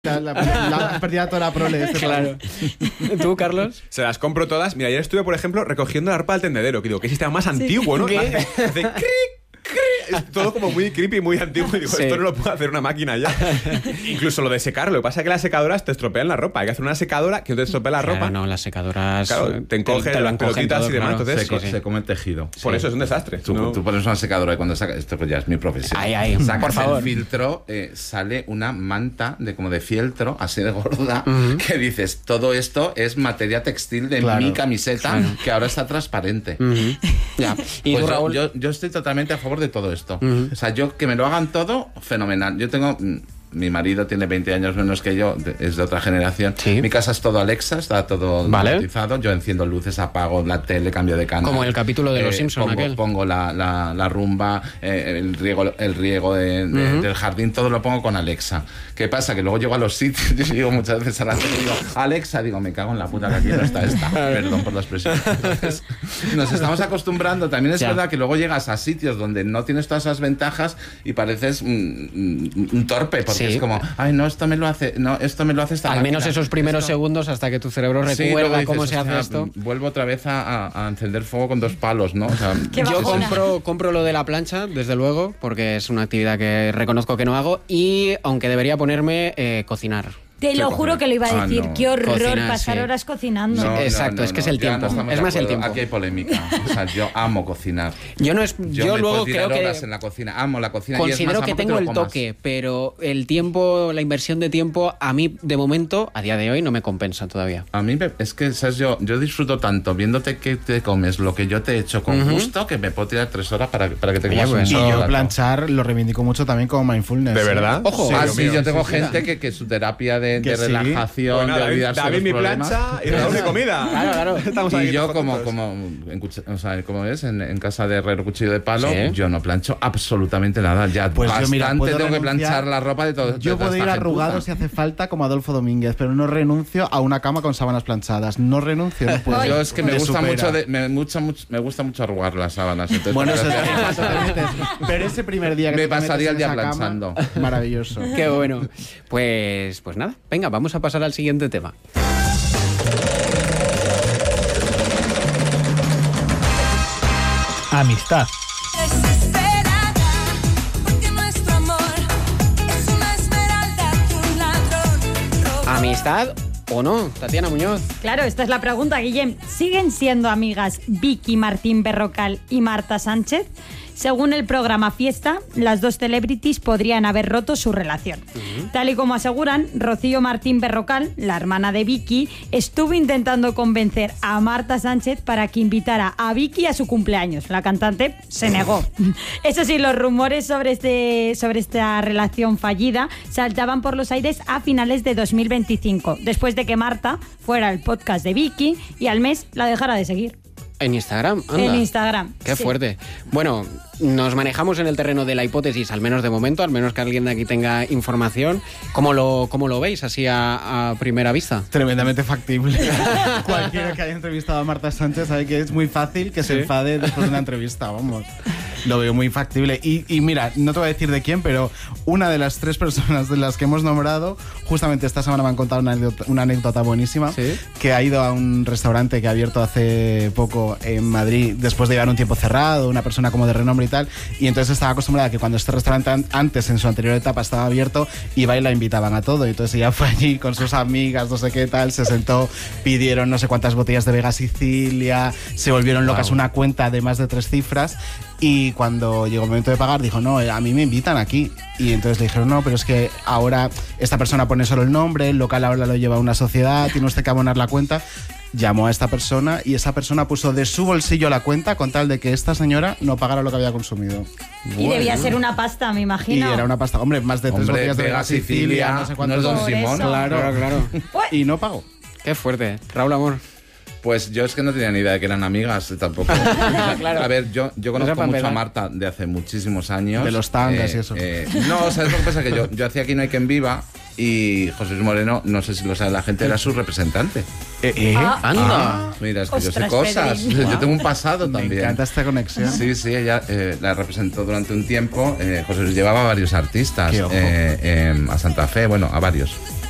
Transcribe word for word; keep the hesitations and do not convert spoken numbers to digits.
La, la, la perdida toda la prole. Este claro. ¿Tú, Carlos? Se las compro todas. Mira, ayer estuve, por ejemplo, recogiendo la ropa del tendedero. Que digo, qué sistema más sí. antiguo, ¿no? ¿Qué? Hace, hace cric, cric. Es todo como muy creepy, muy antiguo. Y digo, sí. esto no lo puede hacer una máquina ya. Incluso lo de secarlo. Lo que pasa es que las secadoras te estropean la ropa. Hay que hacer una secadora que no te estropee la claro, ropa. no, las secadoras... Claro, te encogen, te, te las pelotitas todo, y demás. Claro. Entonces, se, sí, sí. se come el tejido. Por sí. eso es un desastre. Tú, no. tú pones una secadora y cuando sacas... Esto pues ya es mi profesión. Ay, ay, sacas por favor. el filtro, eh, sale una manta de como de fieltro, así de gorda, uh-huh. que dices, todo esto es materia textil de claro. mi camiseta, claro. que ahora está transparente. Uh-huh. Ya. ¿Y pues tú, Raúl? Yo, yo, yo estoy totalmente a favor de todo esto. Uh-huh. O sea, yo que me lo hagan todo, fenomenal. Yo tengo... Mi marido tiene veinte años menos que yo, es de otra generación. ¿Sí? Mi casa es todo Alexa, está todo vale. automatizado. Yo enciendo luces, apago la tele, cambio de canal. Como el capítulo de Los eh, Simpson, pongo, aquel. Pongo la, la, la rumba, eh, el riego, el riego de, de, uh-huh. del jardín, todo lo pongo con Alexa. ¿Qué pasa? Que luego llego a los sitios y digo muchas veces a la tele, digo, Alexa, digo, me cago en la puta que aquí no está esta. Perdón por la expresión. Entonces, nos estamos acostumbrando. También es ya. verdad que luego llegas a sitios donde no tienes todas esas ventajas y pareces un, un torpe, porque sí. es como, ay, no, esto me lo hace, no, esto me lo hace esta Al máquina. menos esos primeros esto... segundos hasta que tu cerebro recuerda sí, cómo dices, se o hace sea, esto. Vuelvo otra vez a, a, a encender fuego con dos palos, ¿no? O sea, yo compro, compro lo de la plancha, desde luego, porque es una actividad que reconozco que no hago y aunque debería ponerme eh, cocinar. Te lo juro que lo iba a decir. Ah, no. Qué horror cocinar, pasar sí. horas cocinando. No, Exacto, no, no, es que no, es el tiempo. No es más el tiempo. Aquí hay polémica. O sea, yo amo cocinar. Yo no es. Yo, yo me luego puedo tirar creo horas que. en la cocina. Amo la cocina. Considero y es más, que tengo que el comas. toque, pero el tiempo, la inversión de tiempo, a mí de momento, a día de hoy, no me compensa todavía. A mí es que, ¿sabes? Yo, yo disfruto tanto viéndote que te comes lo que yo te he hecho con uh-huh. gusto que me puedo tirar tres horas para, para que te comas pues, un Y yo plato. Planchar lo reivindico mucho también como mindfulness. ¿De verdad? Ojo. Sí, ah, sí, mío, yo tengo sí, gente sí. que, que su terapia de, de sí. relajación, pues nada, de olvidarse David, de los mi problemas. plancha y Raúl mi comida. Claro, claro. Estamos y yo como, como, en, o sea, como es, en, en casa de herrero cuchillo de palo, ¿sí? Yo no plancho absolutamente nada. Ya pues bastante yo, mira, tengo renunciar. que planchar la ropa de todo. Yo de puedo ir arrugado si hace falta como Adolfo Domínguez, pero no renuncio a una cama con sábanas planchadas. No renuncio, no puedo. Yo es que me, me gusta supera. mucho, de, me, mucho, mucho me gusta mucho arrugar las sábanas. Entonces, bueno, eso es, pero ese primer día que me te pasaría el día cama, planchando. Maravilloso. Qué bueno. Pues, pues nada, venga, vamos a pasar al siguiente tema. Amistad. ¿Amistad o no? Tatiana Muñoz. Claro, esta es la pregunta, Guillem. ¿Siguen siendo amigas Vicky Martín Berrocal y Marta Sánchez? Según el programa Fiesta, las dos celebrities podrían haber roto su relación. Uh-huh. Tal y como aseguran, Rocío Martín Berrocal, la hermana de Vicky, estuvo intentando convencer a Marta Sánchez para que invitara a Vicky a su cumpleaños. La cantante se negó. Eso sí, los rumores sobre, este, sobre esta relación fallida saltaban por los aires a finales de dos mil veinticinco, después de que Marta fuera al podcast de Vicky y al mes la dejara de seguir. En Instagram, anda. En Instagram. Qué sí. fuerte. Bueno, nos manejamos en el terreno de la hipótesis, al menos de momento, al menos que alguien de aquí tenga información. ¿Cómo lo, cómo lo veis así a, a primera vista? Tremendamente factible. Cualquiera que haya entrevistado a Marta Sánchez sabe que es muy fácil que ¿sí? se enfade después de una entrevista, vamos. Lo veo muy factible. Y, y mira, no te voy a decir de quién, pero una de las tres personas de las que hemos nombrado, justamente esta semana me han contado una anécdota, una anécdota buenísima, ¿sí? Que ha ido a un restaurante que ha abierto hace poco en Madrid, después de llevar un tiempo cerrado, una persona como de renombre y tal, y entonces estaba acostumbrada a que cuando este restaurante antes, en su anterior etapa, estaba abierto, iba y la invitaban a todo, y entonces ella fue allí con sus amigas, no sé qué tal, se sentó, pidieron no sé cuántas botellas de Vega Sicilia, se volvieron locas, wow. Una cuenta de más de tres cifras. Y cuando llegó el momento de pagar, dijo, no, a mí me invitan aquí. Y entonces le dijeron, no, pero es que ahora esta persona pone solo el nombre, el local ahora lo lleva una sociedad, tiene usted que abonar la cuenta. Llamó a esta persona y esa persona puso de su bolsillo la cuenta con tal de que esta señora no pagara lo que había consumido. Y bueno. Debía ser una pasta, me imagino. Y era una pasta. Hombre, más de tres Hombre, botellas de Vega Sicilia, Sicilia, no sé cuántos. No es Don Simón. Claro, claro, claro. Y no pagó. Qué fuerte. Raúl Amor. Pues yo es que no tenía ni idea de que eran amigas tampoco. Claro. A ver, yo, yo conozco no mucho a Marta de hace muchísimos años. De los tangas eh, y eso. Eh, no, ¿sabes lo que pasa? Que yo, yo hacía Aquí no hay quien viva y José Luis Moreno, no sé si lo sabe la gente, era su representante. Eh, eh, ah, anda. Ah, mira, es que Ostras, yo sé cosas. Pedrín. Yo tengo un pasado Me también. Me encanta esta conexión. Sí, sí, ella eh, la representó durante un tiempo. Eh, José Luis llevaba a varios artistas eh, eh, a Santa Fe, bueno, a varios.